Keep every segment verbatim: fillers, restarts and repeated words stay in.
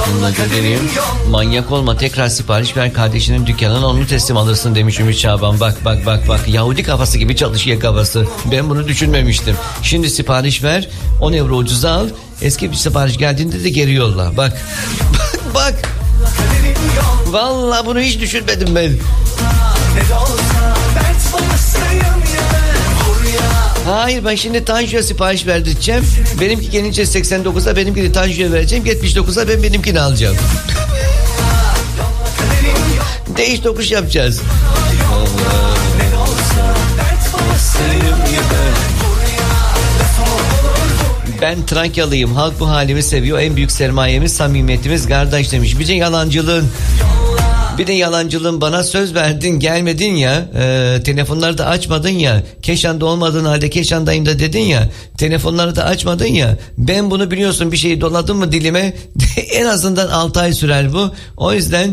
yolla kaderim yolla. Manyak olma, tekrar sipariş ver, kardeşinin dükkanına onu teslim alırsın demiş Ümit Şaban. Bak bak bak bak, Yahudi kafası gibi çalışıyor kafası. Ben bunu düşünmemiştim. Şimdi sipariş ver, on euro ucuza al, eski bir sipariş geldiğinde de geri yolla. Bak bak bak. Vallahi bunu hiç düşünmedim ben. Hayır, ben şimdi Tanju'ya sipariş verdireceğim. Benimki gelince seksen dokuza, benimkini Tanju'ya vereceğim. yetmiş dokuza ben benimkini alacağım. Değiş tokuş yapacağız. Ben Trakyalıyım. Halk bu halimi seviyor. En büyük sermayemiz samimiyetimiz kardeş demiş. Bir de yalancılığın Bir de yalancılığın bana söz verdin, gelmedin ya, e, telefonları da açmadın ya, Keşan'da olmadığın halde Keşan'dayım da dedin ya, telefonları da açmadın ya. Ben bunu biliyorsun, bir şeyi doladım mı dilime en azından altı ay sürer bu. O yüzden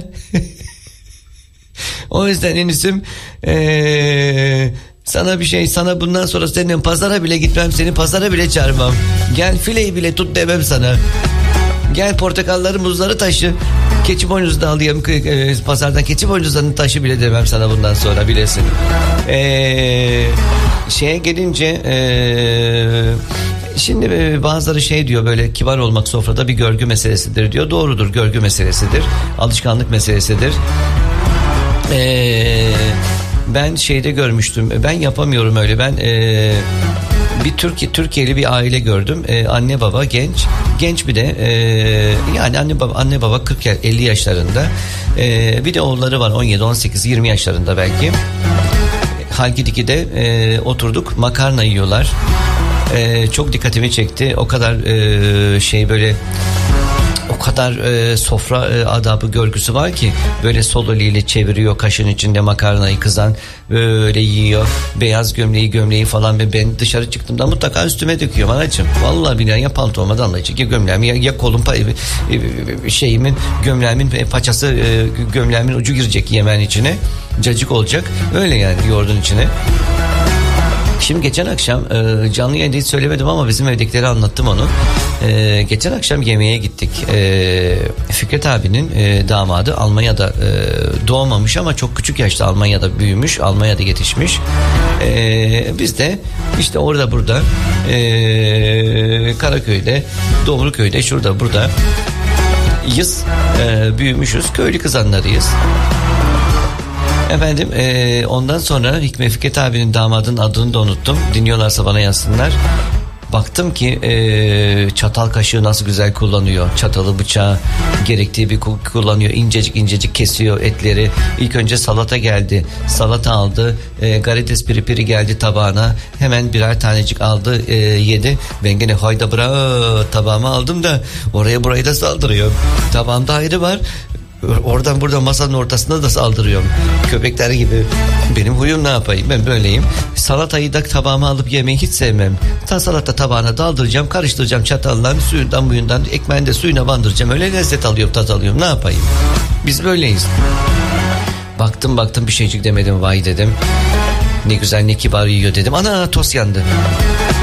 o yüzden Enis'im eee sana bir şey, sana bundan sonra senin pazara bile gitmem, seni pazara bile çağırmam. Gel fileyi bile tut demem sana. Gel portakalları, muzları taşı. Keçi boynuzu da alayım e, pazardan, keçi boynuzlarını taşı bile demem sana bundan sonra, bilesin. Eee şeye gelince eee şimdi e, bazıları şey diyor, böyle kibar olmak sofrada bir görgü meselesidir diyor. Doğrudur, görgü meselesidir. Alışkanlık meselesidir. Eee Ben şeyde görmüştüm. Ben yapamıyorum öyle. Ben e, bir Türkiye Türkiye'li bir aile gördüm. E, anne baba genç, genç bir de e, yani anne baba anne baba kırk elli yaşlarında. E, bir de oğulları var on yedi on sekiz yirmi yaşlarında belki. Halkidiki'de e, oturduk, makarna yiyorlar. E, çok dikkatimi çekti. O kadar e, şey böyle. O kadar e, sofra e, adabı, görgüsü var ki, böyle sol eliyle çeviriyor kaşın içinde makarnayı, kızan böyle yiyor, beyaz gömleği gömleği falan, ve ben dışarı çıktığımda mutlaka üstüme döküyorum anacığım. Vallahi billahi, ya paltoma damlayacak, ya gömleğimi, ya, ya kolum e, şeyimin gömleğimin paçası e, gömleğimin ucu girecek yemeğin içine, cacık olacak öyle yani, yoğurdun içine. Şimdi geçen akşam e, canlı yayında hiç söylemedim ama bizim evdekileri anlattım onu. E, geçen akşam yemeğe gittik. E, Fikret abinin e, damadı Almanya'da e, doğmamış ama çok küçük yaşta Almanya'da büyümüş, Almanya'da yetişmiş. E, biz de işte orada burada e, Karaköy'de, Doğruköy'de, şurada burada yız, e, büyümüşüz, köylü kızanlarıyız. Efendim e, ondan sonra Hikmet Fikret abinin damadının adını da unuttum. Dinliyorlarsa bana yazsınlar. Baktım ki e, çatal kaşığı nasıl güzel kullanıyor. Çatalı bıçağı gerektiği bir kullanıyor. İncecik incecik kesiyor etleri. İlk önce salata geldi. Salata aldı. E, garides piripiri geldi tabağına. Hemen birer tanecik aldı, e, yedi. Ben gene hayda bra tabağıma aldım da oraya burayı da saldırıyor. Tabağımda ayrı var. Oradan buradan masanın ortasında da saldırıyorum. Köpekler gibi. Benim huyum, ne yapayım, ben böyleyim. Salatayı da tabağıma alıp yemeyi hiç sevmem. Ta salata tabağına daldıracağım, karıştıracağım çatalla, suyundan buyundan, ekmeğini de suyuna bandıracağım. Öyle lezzet alıyorum, tat alıyorum, ne yapayım. Biz böyleyiz. Baktım baktım bir şeycik demedim, vay dedim. Ne güzel, ne kibar yiyor dedim. Ana, tost yandı.